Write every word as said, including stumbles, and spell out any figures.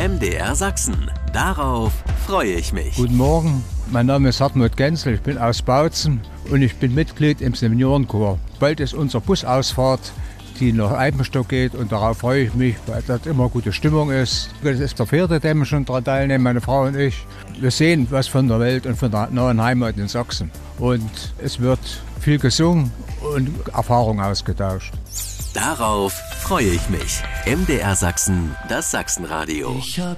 M D R Sachsen. Darauf freue ich mich. Guten Morgen, mein Name ist Hartmut Genzel, ich bin aus Bautzen und ich bin Mitglied im Seniorenchor. Bald ist unsere Busausfahrt, die nach Eibenstock geht, und darauf freue ich mich, weil dort immer gute Stimmung ist. Das ist der vierte, der wir schon daran teilnehmen, meine Frau und ich. Wir sehen was von der Welt und von der neuen Heimat in Sachsen. Und es wird viel gesungen und Erfahrung ausgetauscht. Darauf freue ich mich. M D R Sachsen, das Sachsenradio. Ich hab